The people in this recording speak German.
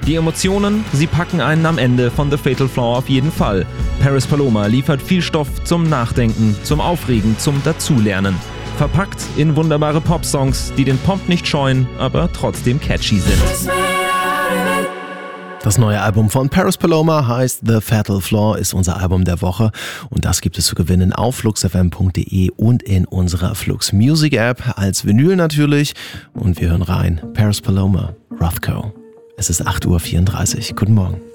Die Emotionen, sie packen einen am Ende von The Fatal Flaw auf jeden Fall. Paris Paloma liefert viel Stoff zum Nachdenken, zum Aufregen, zum Dazulernen. Verpackt in wunderbare Popsongs, die den Pop nicht scheuen, aber trotzdem catchy sind. Das neue Album von Paris Paloma heißt The Fatal Flaw, ist unser Album der Woche und das gibt es zu gewinnen auf fluxfm.de und in unserer Flux Music App als Vinyl natürlich. Und wir hören rein. Paris Paloma, Rothko. Es ist 8:34 Uhr. Guten Morgen.